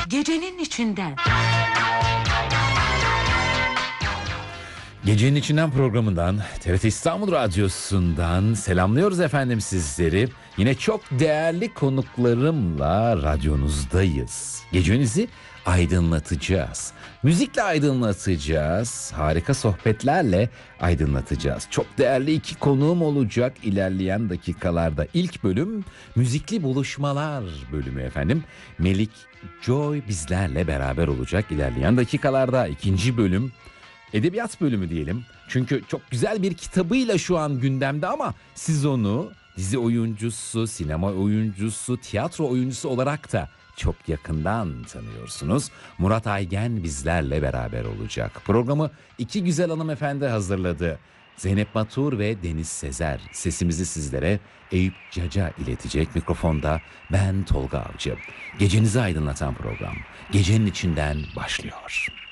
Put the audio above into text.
Gecenin içinden. Gecenin içinden programından, TRT İstanbul Radyosu'ndan selamlıyoruz efendim sizleri. Yine çok değerli konuklarımla radyonuzdayız. Gecenizi aydınlatacağız. Müzikle aydınlatacağız. Harika sohbetlerle aydınlatacağız. Çok değerli iki konuğum olacak ilerleyen dakikalarda. İlk bölüm müzikli buluşmalar bölümü efendim. Melik Joy bizlerle beraber olacak ilerleyen dakikalarda. İkinci bölüm edebiyat bölümü diyelim. Çünkü çok güzel bir kitabıyla şu an gündemde ama siz onu dizi oyuncusu, sinema oyuncusu, tiyatro oyuncusu olarak da çok yakından tanıyorsunuz. Murat Aygen bizlerle beraber olacak. Programı iki güzel hanımefendi hazırladı. Zeynep Batur ve Deniz Sezer. Sesimizi sizlere Eyüp Caca iletecek. Mikrofonda ben Tolga Avcı. Gecenizi aydınlatan program Gecenin içinden başlıyor.